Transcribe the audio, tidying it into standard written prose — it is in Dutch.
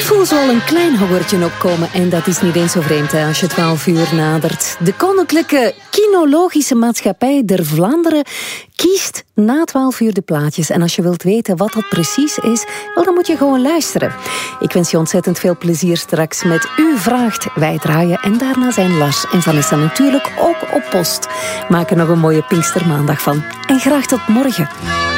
voel zo al een klein hogertje opkomen en dat is niet eens zo vreemd hè, als je 12 uur nadert. De Koninklijke Kinologische Maatschappij der Vlaanderen kiest na 12 uur de plaatjes. En als je wilt weten wat dat precies is, wel, dan moet je gewoon luisteren. Ik wens je ontzettend veel plezier straks met U Vraagt, Wij Draaien. En daarna zijn Lars en Vanessa natuurlijk ook op post. Maak er nog een mooie Pinkstermaandag van. En graag tot morgen.